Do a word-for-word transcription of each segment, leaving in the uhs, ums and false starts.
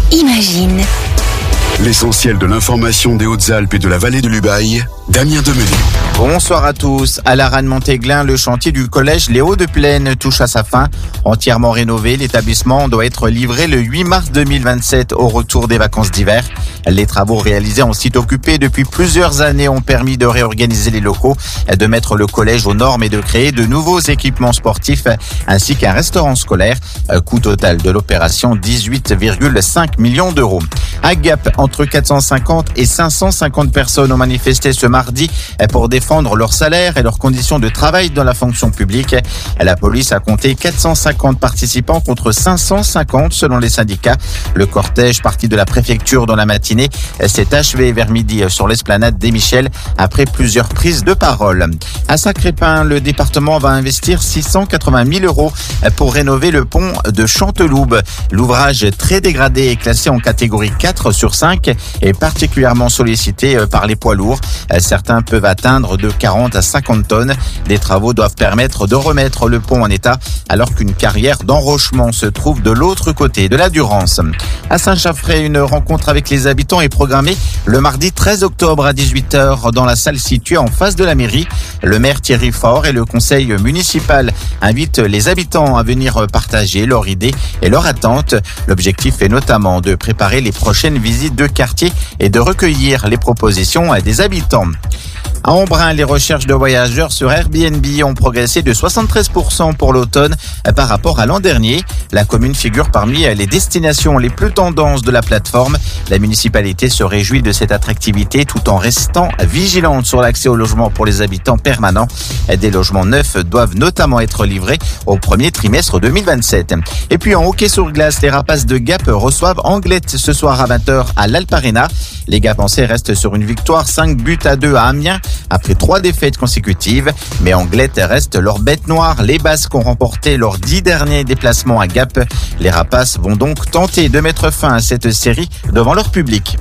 Imagine. L'essentiel de l'information des Hautes-Alpes et de la vallée de l'Ubaye, Damien Demenez. Bonsoir à tous. À la Ranne-Montéglin, le chantier du collège Les Hauts-de-Plaine touche à sa fin. Entièrement rénové, l'établissement doit être livré le huit mars deux mille vingt-sept au retour des vacances d'hiver. Les travaux réalisés en site occupé depuis plusieurs années ont permis de réorganiser les locaux, de mettre le collège aux normes et de créer de nouveaux équipements sportifs ainsi qu'un restaurant scolaire. Coût total de l'opération dix-huit virgule cinq millions d'euros. À Gap, entre quatre cent cinquante et cinq cent cinquante personnes ont manifesté ce mardi pour défendre leur salaire et leurs conditions de travail dans la fonction publique. La police a compté quatre cent cinquante participants contre cinq cent cinquante selon les syndicats. Le cortège parti de la préfecture dans la matinée s'est achevé vers midi sur l'esplanade des Michel après plusieurs prises de parole. À Sacré-Pin, le département va investir six cent quatre-vingt mille euros pour rénover le pont de Chanteloube. L'ouvrage très dégradé est classé en catégorie quatre sur cinq et particulièrement sollicité par les poids lourds. Certains peuvent atteindre de quarante à cinquante tonnes. Des travaux doivent permettre de remettre le pont en état alors qu'une carrière d'enrochement se trouve de l'autre côté de la Durance. À Saint-Chaffrey, une rencontre avec les habitants est programmée le mardi treize octobre à dix-huit heures dans la salle située en face de la mairie. Le maire Thierry Faure et le conseil municipal invitent les habitants à venir partager leurs idées et leurs attentes. L'objectif est notamment de préparer les prochaines visites de quartier et de recueillir les propositions des habitants. À Embrun, les recherches de voyageurs sur Airbnb ont progressé de soixante-treize pour cent pour l'automne par rapport à l'an dernier. La commune figure parmi les destinations les plus tendances de la plateforme. La municipalité se réjouit de cette attractivité tout en restant vigilante sur l'accès au logement pour les habitants permanents. Des logements neufs doivent notamment être livrés au premier trimestre deux mille vingt-sept. Et puis en hockey sur glace, les Rapaces de Gap reçoivent Anglet ce soir à vingt heures à l'Alp Arena. Les Gapençais restent sur une victoire cinq buts à deux à Amiens après trois défaites consécutives. Mais Anglet reste leur bête noire. Les Basques ont remporté leurs dix derniers déplacements à Gap. Les Rapaces vont donc tenter de mettre fin à cette série devant leur public.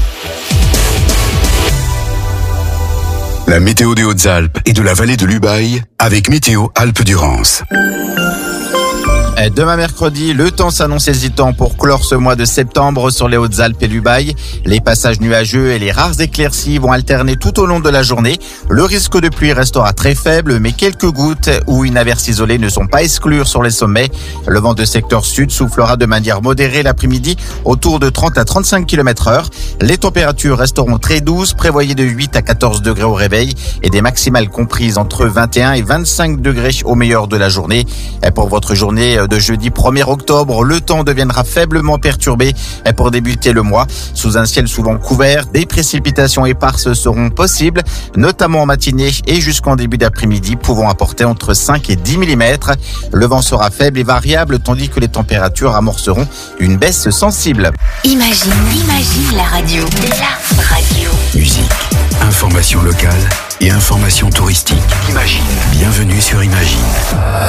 La météo des Hautes-Alpes et de la vallée de l'Ubaye avec Météo Alpes-Durance. Demain mercredi, le temps s'annonce hésitant pour clore ce mois de septembre sur les Hautes-Alpes et l'Ubaye. Les passages nuageux et les rares éclaircies vont alterner tout au long de la journée. Le risque de pluie restera très faible, mais quelques gouttes ou une averse isolée ne sont pas exclure sur les sommets. Le vent de secteur sud soufflera de manière modérée l'après-midi autour de trente à trente-cinq kilomètres heure. Les températures resteront très douces, prévoyez de huit à quatorze degrés au réveil et des maximales comprises entre vingt et un et vingt-cinq degrés au meilleur de la journée. Pour votre journée de jeudi premier octobre, le temps deviendra faiblement perturbé pour débuter le mois. Sous un ciel souvent couvert, des précipitations éparses seront possibles, notamment en matinée et jusqu'en début d'après-midi, pouvant apporter entre cinq et dix millimètres. Le vent sera faible et variable, tandis que les températures amorceront une baisse sensible. Imagine, imagine la radio. La radio. Musique, information locale et information touristique. Imagine. Bienvenue sur Imagine.